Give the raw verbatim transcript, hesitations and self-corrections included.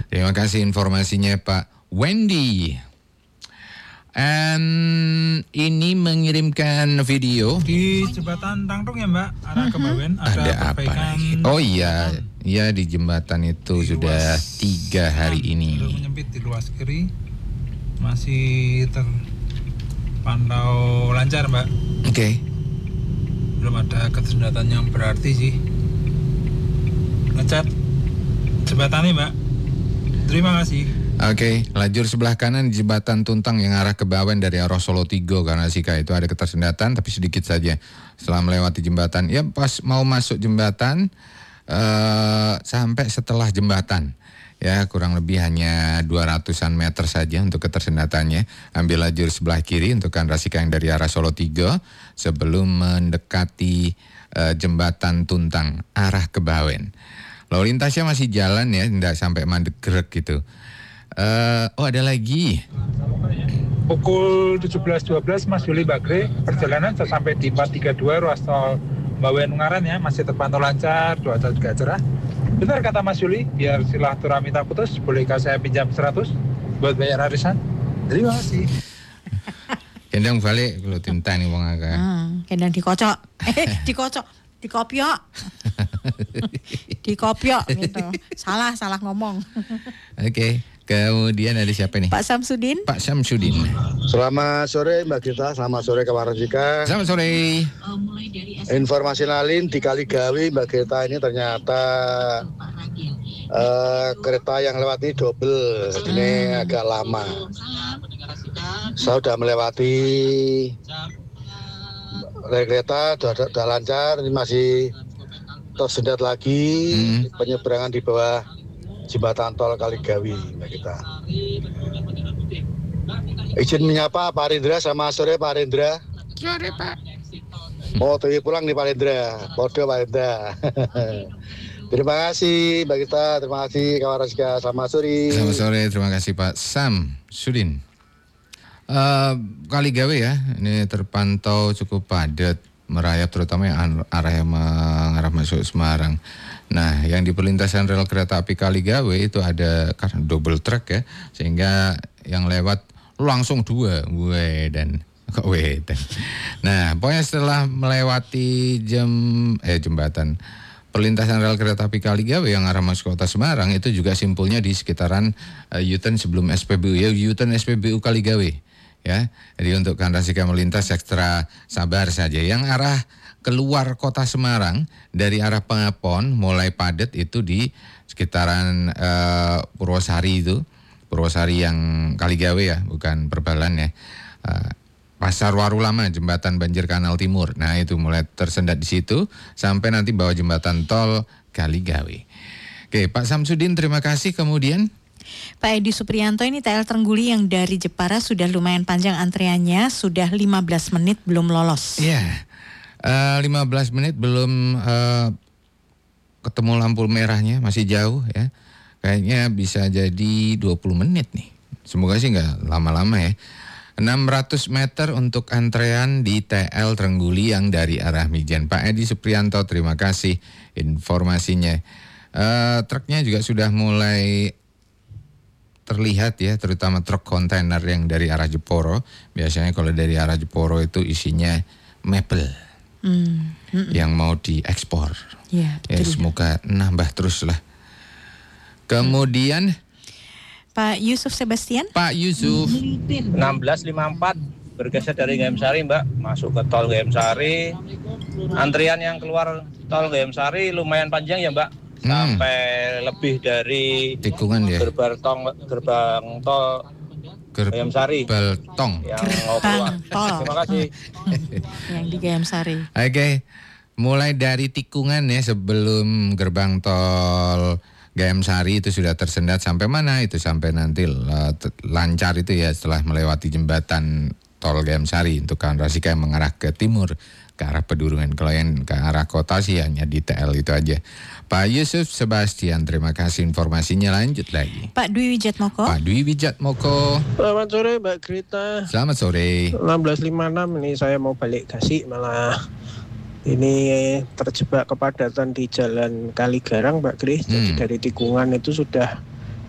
Terima kasih informasinya Pak Wendy. And ini mengirimkan video di jembatan Tangtung ya Mbak, arah ke Bawen ada, ada apa lagi? Oh iya, iya di jembatan itu di sudah luas, tiga hari ini. Sudah menyempit di luas kiri, masih terpantau lancar Mbak. Oke. Okay. Belum ada ketersendatan yang berarti sih. Ngecat jembatan ini Mbak. Terima kasih. Oke, okay, lajur sebelah kanan di jembatan Tuntang yang arah ke Bawen dari arah Solo Tigo karena Sika itu ada ketersendatan tapi sedikit saja. Setelah melewati jembatan, ya pas mau masuk jembatan uh, sampai setelah jembatan, ya kurang lebih hanya dua ratusan meter saja untuk ketersendatannya. Ambil lajur sebelah kiri untuk Chandra Sika yang dari arah Solo Tigo sebelum mendekati uh, jembatan Tuntang arah ke Bawen. Lalu lintasnya masih jalan ya, tidak sampai mandek gerak gitu. Uh, oh ada lagi. Pukul tujuh belas dua belas Mas Yuli Bagre, perjalanan sudah sampai di empat tiga dua ruas tol Bawen Ungaran ya, masih terpantau lancar, cuaca juga cerah. Benar kata Mas Yuli, biar silaturahmi tak putus, bolehkah saya pinjam seratus buat bayar arisan? Terima kasih. Kendang balik kalau tinta nih wong agak. Hmm, kendang dikocok. Eh, dikocok, dikopiok. Dikopiok gitu. Salah, salah ngomong. Oke. Okay. Kemudian ada siapa nih? Pak Samsudin. Pak Samsudin. Selamat sore Mbak Gita, selamat sore kawan Rajika. Selamat sore. Informasi lain di Kaligawi Mbak Gita ini ternyata uh, kereta yang lewat ini double, jadi ini agak lama. Saya sudah melewati rel kereta, sudah, sudah lancar, ini masih tersendat lagi hmm. penyeberangan di bawah jembatan tol Kaligawi Mbak Gita. Izin menyapa Pak Rindra, sama sore Pak Rindra. Sore Pak. Mau tuh pulang nih Pak Rindra, podo Pak Rindra. Terima kasih Mbak Gita, terima kasih kawan Raska, selamat sore. Selamat sore, terima kasih Pak Sam Sudin. Uh, Kaligawi ya, ini terpantau cukup padat merayap terutama yang arah yang mengarah masuk Semarang. Nah, yang di perlintasan rel kereta api Kaligawi itu ada karena double track ya, sehingga yang lewat langsung dua, we dan kok we dan. Nah, pokoknya setelah melewati jem eh jembatan perlintasan rel kereta api Kaligawi yang arah masuk kota Semarang itu juga simpulnya di sekitaran uh, U-turn sebelum S P B U ya, U-turn S P B U Kaligawi ya. Jadi untuk Chandra Sika melintas ekstra sabar saja. Yang arah keluar kota Semarang dari arah Pengapon mulai padat itu di sekitaran uh, Purwosari itu, Purwosari yang Kaligawi ya, bukan Perbalan ya. Uh, Pasar Waru Lama, jembatan Banjir Kanal Timur. Nah itu mulai tersendat di situ sampai nanti bawah jembatan tol Kaligawi. Oke, Pak Samsudin terima kasih. Kemudian Pak Edi Supriyanto, ini T L Trengguli yang dari Jepara sudah lumayan panjang antriannya, sudah lima belas menit belum lolos. Iya. Yeah. Uh, lima belas menit belum uh, ketemu lampu merahnya, masih jauh ya. Kayaknya bisa jadi dua puluh menit nih. Semoga sih nggak lama-lama ya. enam ratus meter untuk antrean di T L Trengguli yang dari arah Mijen. Pak Edi Supriyanto, terima kasih informasinya. Uh, truknya juga sudah mulai terlihat ya, terutama truk kontainer yang dari arah Jeporo. Biasanya kalau dari arah Jeporo itu isinya mebel. Hmm. Hmm. Yang mau diekspor. Ya, ya semoga nambah terus lah. Kemudian hmm. Pak Yusuf Sebastian. Pak Yusuf. enam belas lima puluh empat bergeser dari Gayamsari Mbak, masuk ke tol Gayamsari. Antrian yang keluar tol Gayamsari lumayan panjang ya Mbak. Sampai hmm. lebih dari tikungan ya. Gerbang tol, gerbang tol Gayamsari. Beltong. Yang mau keluar. Terima kasih. Yang di Gayamsari. Oke. Okay. Mulai dari tikungan ya sebelum gerbang tol Gayamsari itu sudah tersendat sampai mana? Itu sampai nanti lancar itu ya setelah melewati jembatan tol Gayamsari untuk Chandra Sika yang mengarah ke timur ke arah Pedurungan. Kalau yang ke arah kota sih hanya di T L itu aja. Pak Yusuf Sebastian, terima kasih informasinya. Lanjut lagi. Pak Dwi Wijatmoko. Pak Dwi Wijatmoko. Selamat sore Mbak Grita. Selamat sore. enam belas lima puluh enam ini saya mau balik Gasik, malah ini terjebak kepadatan di Jalan Kaligarang Mbak Gris. Hmm. Jadi dari tikungan itu sudah